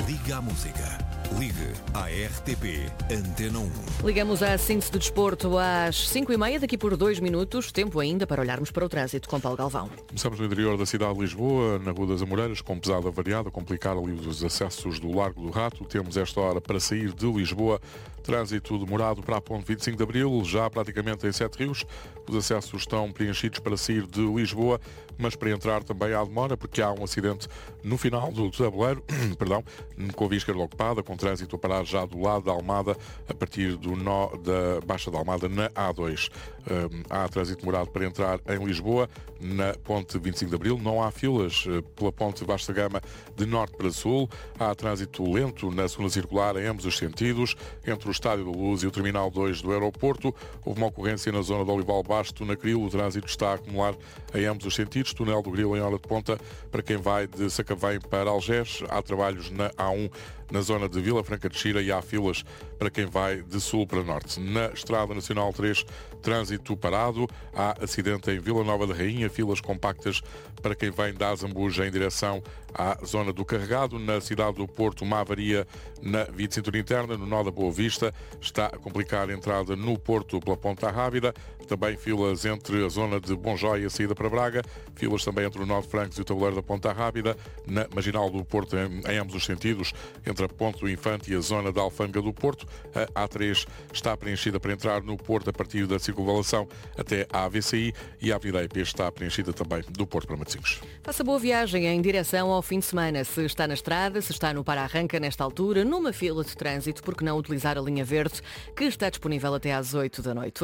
Liga à música. Ligue à RTP Antena 1. Ligamos à síntese do desporto às 5h30, daqui por 2 minutos. Tempo ainda para olharmos para o trânsito com Paulo Galvão. Começamos no interior da cidade de Lisboa, na Rua das Amoreiras, com pesada variada, complicar ali os acessos do Largo do Rato. Temos esta hora para sair de Lisboa, trânsito demorado para a ponte 25 de Abril, já praticamente em Sete Rios. Os acessos estão preenchidos para sair de Lisboa, mas para entrar também há demora, porque há um acidente no final do tabuleiro, com a via esquerda ocupada, com trânsito a parar já do lado da Almada, a partir do nó da Baixa da Almada, na A2. Há trânsito demorado para entrar em Lisboa, na ponte 25 de Abril. Não há filas pela ponte Vasta Gama de norte para sul. Há trânsito lento na segunda circular em ambos os sentidos, entre o Estádio da Luz e o Terminal 2 do aeroporto. Houve uma ocorrência na zona do Olival Basto, na Cril. O trânsito está a acumular em ambos os sentidos. Túnel do Grilo em hora de ponta para quem vai de Sacavém para Algés. Há trabalhos na A1 na zona de Vila Franca de Xira e há filas para quem vai de sul para norte. Na Estrada Nacional 3, trânsito parado. Há acidente em Vila Nova da Rainha, filas compactas para quem vem da Azambuja em direção à zona do Carregado. Na cidade do Porto, uma avaria na via de cintura interna, no nó da Boa Vista. Está a complicar a entrada no Porto pela Ponta Rábida. Também filas entre a zona de Bonjói e a saída para Braga. Filas também entre o nó de Francos e o tabuleiro da Ponta Rábida. Na Marginal do Porto, em ambos os sentidos, entre a Ponte do Infante e a zona da Alfândega do Porto. A A3 está preenchida para entrar no Porto a partir da circunvalação até à AVCI e a Avenida EP está preenchida também do Porto para Matosinhos. Faça boa viagem em direção ao fim de semana. Se está na estrada, se está no para-arranca nesta altura, numa fila de trânsito, por que não utilizar a linha verde, que está disponível até às 8 da noite.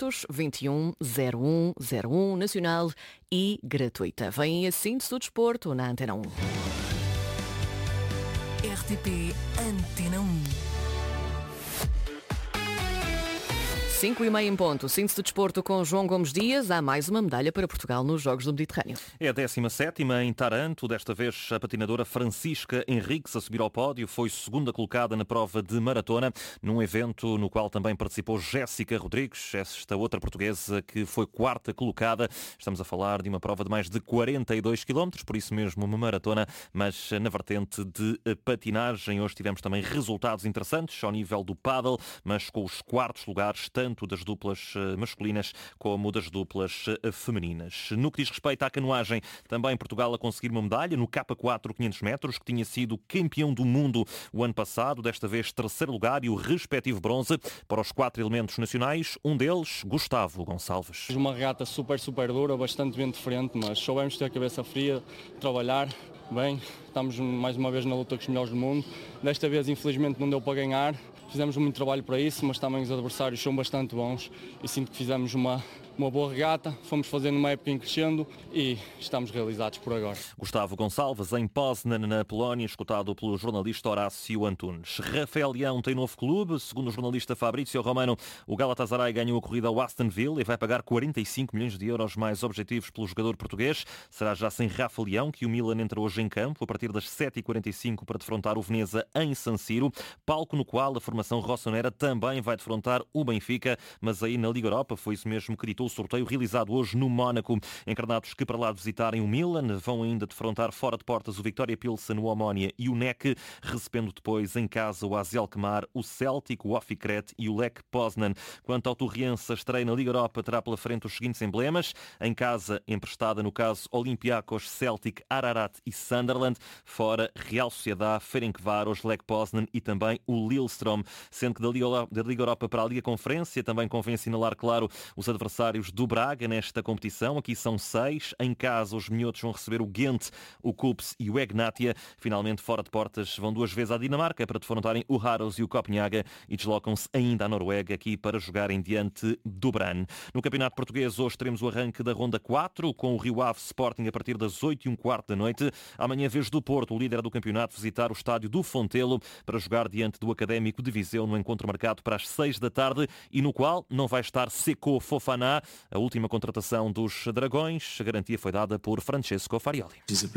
821-0101 nacional e gratuita. Vem a síntese do desporto na Antena 1. RTP Antena 1. 5h30 em ponto. Síntese do desporto com João Gomes Dias. Há mais uma medalha para Portugal nos Jogos do Mediterrâneo. É a 17ª em Taranto. Desta vez a patinadora Francisca Henriques a subir ao pódio. Foi segunda colocada na prova de maratona, num evento no qual também participou Jéssica Rodrigues, esta outra portuguesa que foi quarta colocada. Estamos a falar de uma prova de mais de 42 km, por isso mesmo uma maratona, mas na vertente de patinagem. Hoje tivemos também resultados interessantes ao nível do paddle, mas com os quartos lugares tanto das duplas masculinas como das duplas femininas. No que diz respeito à canoagem, também Portugal a conseguir uma medalha no K4 500 metros, que tinha sido campeão do mundo o ano passado, desta vez terceiro lugar e o respectivo bronze para os 4 elementos nacionais, um deles, Gustavo Gonçalves. Uma regata super dura, bastante bem diferente, mas soubemos ter a cabeça fria, trabalhar bem, estamos mais uma vez na luta com os melhores do mundo. Desta vez, infelizmente, não deu para ganhar. Fizemos muito trabalho para isso, mas também os adversários são bastante bons e sinto que fizemos uma boa regata, fomos fazendo uma época em crescendo e estamos realizados por agora. Gustavo Gonçalves em Poznan, na Polónia, escutado pelo jornalista Horácio Antunes. Rafael Leão tem novo clube. Segundo o jornalista Fabrício Romano, o Galatasaray ganhou a corrida ao Aston Villa e vai pagar 45 milhões de euros mais objetivos pelo jogador português. Será já sem Rafa Leão que o Milan entra hoje em campo a partir das 7h45 para defrontar o Veneza em San Siro, palco no qual a formação rossonera também vai defrontar o Benfica, mas aí na Liga Europa foi isso mesmo que ditou o sorteio realizado hoje no Mónaco. Encarnados que para lá de visitarem o Milan vão ainda defrontar fora de portas o Victoria Pilsen, o Omónia e o NEC, recebendo depois em casa o AZ Alkmaar, o Celtic, o Ofikret e o Lech Poznan. Quanto ao Torriense, a estreia na Liga Europa terá pela frente os seguintes emblemas. Em casa, emprestada no caso Olympiacos, Celtic, Ararat e Sunderland. Fora, Real Sociedade, Ferencváros, Lech Poznan e também o Lillestrøm. Sendo que da Liga Europa para a Liga Conferência também convém assinalar, claro, os adversários do Braga nesta competição. Aqui são 6. Em casa, os minhotos vão receber o Ghent, o Kups e o Egnatia. Finalmente, fora de portas, vão 2 vezes à Dinamarca para defrontarem o Haros e o Copenhaga e deslocam-se ainda à Noruega aqui para jogarem diante do Brann. No Campeonato Português, hoje teremos o arranque da Ronda 4 com o Rio Ave Sporting a partir das 8h15 da noite. Amanhã, vez do Porto, o líder do campeonato, visitar o estádio do Fontelo para jogar diante do Académico de Viseu no encontro marcado para as 6 da tarde e no qual não vai estar Seko Fofana, a última contratação dos Dragões. A garantia foi dada por Francesco Farioli.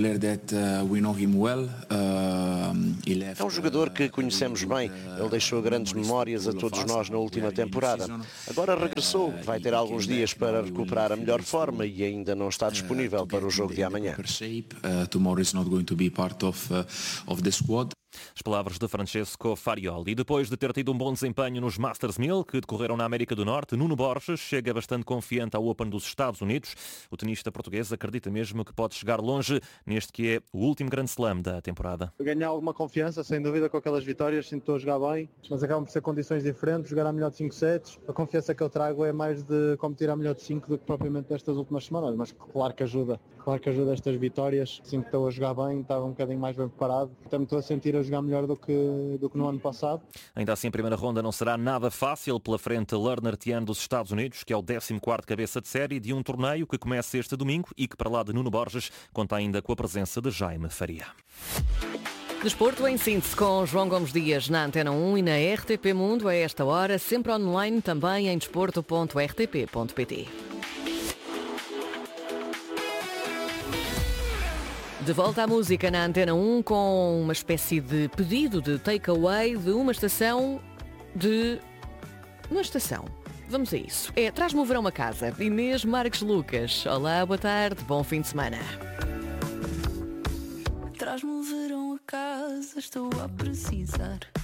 É um jogador que conhecemos bem. Ele deixou grandes memórias a todos nós na última temporada. Agora regressou, vai ter alguns dias para recuperar a melhor forma e ainda não está disponível para o jogo de amanhã. As palavras de Francesco Farioli. E depois de ter tido um bom desempenho nos Masters 1000, que decorreram na América do Norte, Nuno Borges chega bastante confiante ao Open dos Estados Unidos. O tenista português acredita mesmo que pode chegar longe neste que é o último grande slam da temporada. Ganhar alguma confiança, sem dúvida, com aquelas vitórias, sinto que estou a jogar bem, mas acabam por ser condições diferentes, jogar a melhor de 5 sets. A confiança que eu trago é mais de competir a melhor de 5 do que propriamente destas últimas semanas, mas claro que ajuda estas vitórias. Sinto que estou a jogar bem, estava um bocadinho mais bem preparado, até me estou a sentir a jogar melhor do que no ano passado. Ainda assim, a primeira ronda não será nada fácil. Pela frente, Lerner Tian dos Estados Unidos, que é o 14º cabeça de série de um torneio que começa este domingo e que, para lá de Nuno Borges, conta ainda com a presença de Jaime Faria. Desporto em síntese com João Gomes Dias na Antena 1 e na RTP Mundo a esta hora, sempre online também em desporto.rtp.pt. De volta à música na Antena 1 com uma espécie de pedido de takeaway de uma estação de... Uma estação. Vamos a isso. Traz-me o verão a casa. Inês Marques Lucas. Olá, boa tarde, bom fim de semana. Traz-me o verão a casa, estou a precisar.